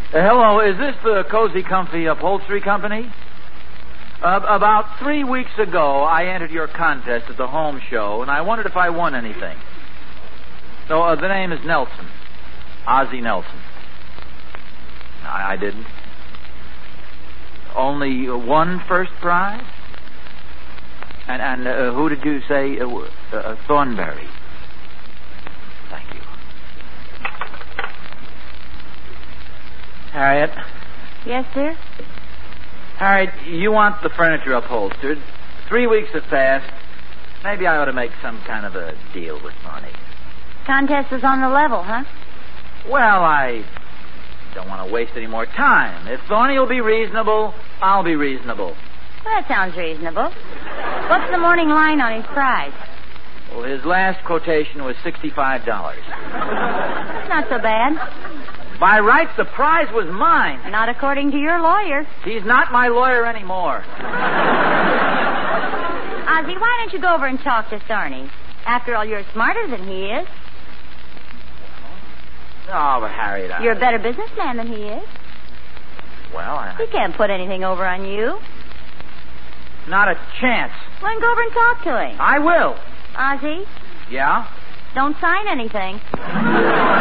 Hello, is this the Cozy Comfy Upholstery Company? About 3 weeks ago, I entered your contest at the home show, and I wondered if I won anything. So, the name is Nelson. Ozzie Nelson. I didn't. Only one first prize? And who did you say? Thornberry. Thank you. Harriet? Yes, sir? Harriet, you want the furniture upholstered. 3 weeks have passed. Maybe I ought to make some kind of a deal with Thorny. Contest is on the level, huh? Well, I don't want to waste any more time. If Thorny will be reasonable, I'll be reasonable. Well, that sounds reasonable. What's the morning line on his prize? Well, his last quotation was $65. Not so bad. By rights, the prize was mine. Not according to your lawyer. He's not my lawyer anymore. Ozzie, why don't you go over and talk to Thorny? After all, you're smarter than he is. Oh, but Harriet, You're a better businessman than he is. Well, He can't put anything over on you. Not a chance. Well, then go over and talk to him. I will. Ozzie, Yeah? don't sign anything.